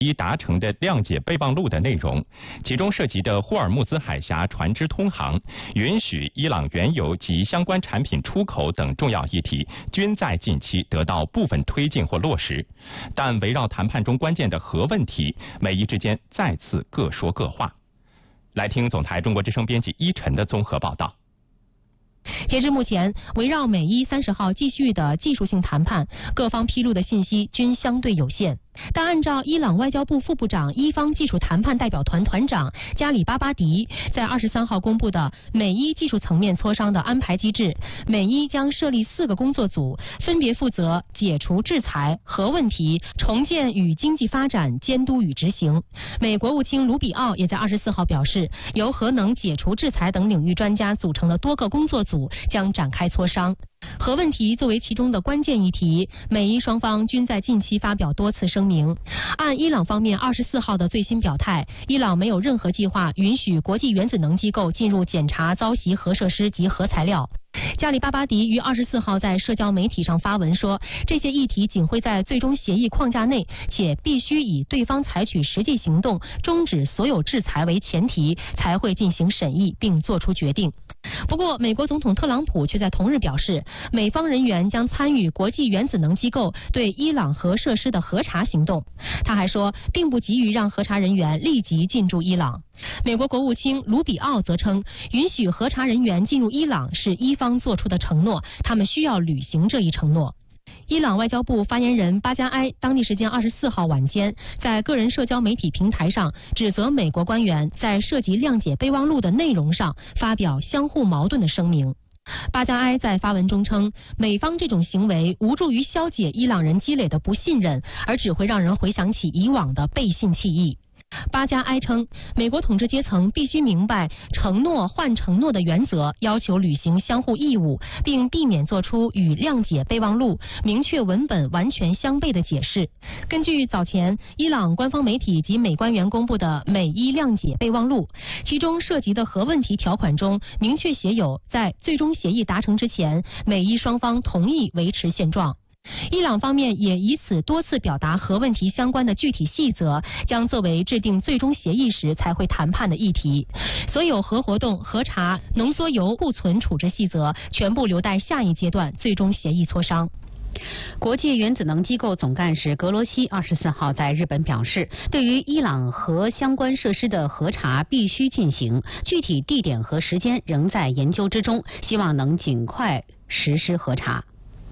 已达成的谅解备忘录的内容，其中涉及的霍尔木兹海峡船只通航、允许伊朗原油及相关产品出口等重要议题，均在近期得到部分推进或落实。但围绕谈判中关键的核问题，美伊之间再次各说各话。来听总台中国之声编辑依晨的综合报道。 截至目前，围绕美伊30号继续的技术性谈判，各方披露的信息均相对有限。但按照伊朗外交部副部长、伊方技术谈判代表团团长加里巴巴迪在23号公布的美伊技术层面磋商的安排机制，美伊将设立4个工作组，分别负责解除制裁、核问题、重建与经济发展、监督与执行。美国务卿卢比奥也在24号表示，由核能、解除制裁等领域专家组成的多个工作组将展开磋商。核问题作为其中的关键议题，美伊双方均在近期发表多次声明。按伊朗方面24号的最新表态，伊朗没有任何计划允许国际原子能机构进入检查遭袭核设施及核材料。加里巴巴迪于24号在社交媒体上发文说，这些议题仅会在最终协议框架内，且必须以对方采取实际行动终止所有制裁为前提，才会进行审议并作出决定。不过，美国总统特朗普却在同日表示，美方人员将参与国际原子能机构对伊朗核设施的核查行动。他还说，并不急于让核查人员立即进驻伊朗。美国国务卿卢比奥则称，允许核查人员进入伊朗是伊方做出的承诺，他们需要履行这一承诺。伊朗外交部发言人巴加埃当地时间24号晚间在个人社交媒体平台上指责美国官员在涉及谅解备忘录的内容上发表相互矛盾的声明。巴加埃在发文中称，美方这种行为无助于消解伊朗人积累的不信任，而只会让人回想起以往的背信弃义。巴加埃称，美国统治阶层必须明白承诺换承诺的原则，要求履行相互义务，并避免做出与谅解备忘录明确文本完全相悖的解释。根据早前伊朗官方媒体及美官员公布的美伊谅解备忘录，其中涉及的核问题条款中明确写有，在最终协议达成之前，美伊双方同意维持现状。伊朗方面也以此多次表达核问题相关的具体细则将作为制定最终协议时才会谈判的议题。所有核活动、核查、浓缩铀库存处置细则全部留待下一阶段最终协议磋商。 国际原子能机构总干事格罗西24号在日本表示，对于伊朗核相关设施的核查必须进行，具体地点和时间仍在研究之中，希望能尽快实施核查。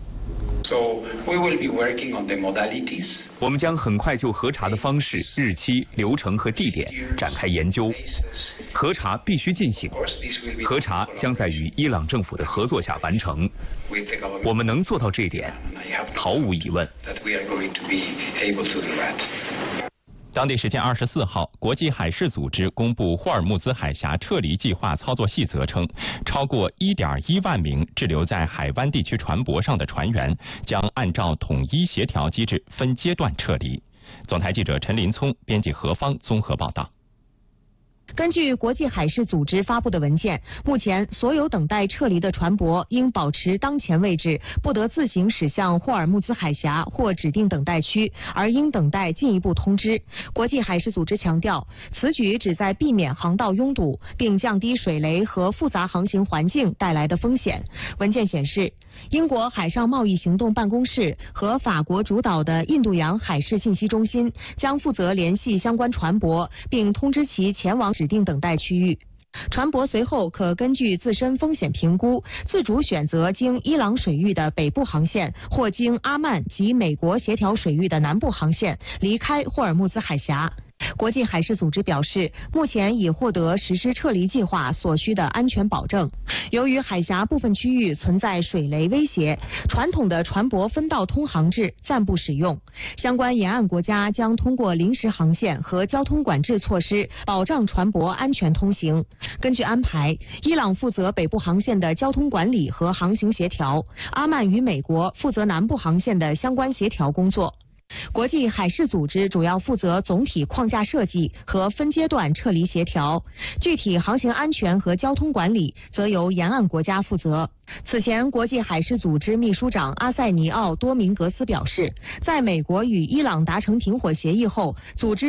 我们将很快就核查的方式、日期、流程和地点展开研究。核查必须进行，核查将在与伊朗政府的合作下完成。我们能做到这一点，毫无疑问。 当地时间24号，国际海事组织公布霍尔木兹海峡撤离计划操作细则称，超过1.1万名滞留在海湾地区船舶上的船员将按照统一协调机制分阶段撤离。总台记者陈林聪编辑何方综合报道。 根据国际海事组织发布的文件，目前所有等待撤离的船舶应保持当前位置，不得自行驶向霍尔木兹海峡或指定等待区，而应等待进一步通知。国际海事组织强调，此举旨在避免航道拥堵，并降低水雷和复杂航行环境带来的风险。文件显示，英国海上贸易行动办公室和法国主导的印度洋海事信息中心将负责联系相关船舶，并通知其前往指定等待区域。船舶随后可根据自身风险评估，自主选择经伊朗水域的北部航线，或经阿曼及美国协调水域的南部航线离开霍尔木兹海峡。国际海事组织表示，目前已获得实施撤离计划所需的安全保证。由于海峡部分区域存在水雷威胁，传统的船舶分道通航制暂不使用。相关沿岸国家将通过临时航线和交通管制措施，保障船舶安全通行。根据安排，伊朗负责北部航线的交通管理和航行协调，阿曼与美国负责南部航线的相关协调工作。 国际海事组织主要负责总体框架设计和分阶段撤离协调，具体航行安全和交通管理则由沿岸国家负责。此前，国际海事组织秘书长阿塞尼奥多明格斯表示，在美国与伊朗达成停火协议后，组织